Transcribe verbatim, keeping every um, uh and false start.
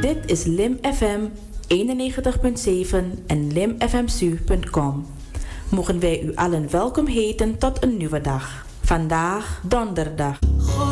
Dit is Lim F M eenennegentig komma zeven en lim f m s u punt com. Mogen wij u allen welkom heten tot een nieuwe dag. Vandaag donderdag.